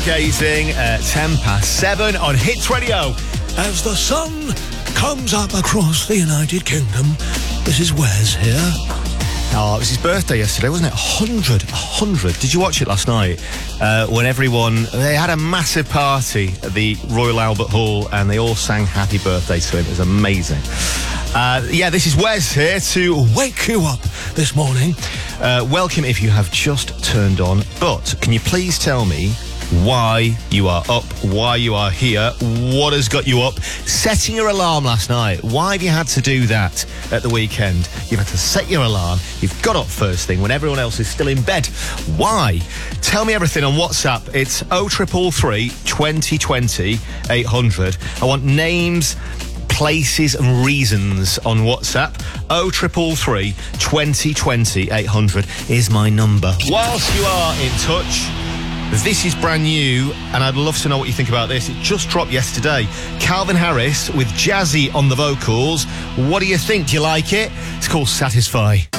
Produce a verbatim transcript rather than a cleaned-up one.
Stargazing at ten past seven on Hits Radio. As the sun comes up across the United Kingdom, this is Wes here. Oh, it was his birthday yesterday, wasn't it? one hundred, one hundred. Did you watch it last night? Uh, when everyone, they had a massive party at the Royal Albert Hall and they all sang happy birthday to him. It was amazing. Uh, yeah, this is Wes here to Wake you up this morning. Uh, welcome if you have just turned on. But can you please tell me why you are up, why you are here, what has got you up? Setting your alarm last night. Why have you had to do that at the weekend? You've had to set your alarm. You've got up first thing when everyone else is still in bed. Why? Tell me everything on WhatsApp. It's oh triple three, twenty twenty, eight hundred. I want names, places and reasons on WhatsApp. oh triple three, twenty twenty, eight hundred is my number. Whilst you are in touch, this is brand new, and I'd love to know what you think about this. It just dropped yesterday. Calvin Harris with Jazzy on the vocals. What do you think? Do you like it? It's called Satisfy.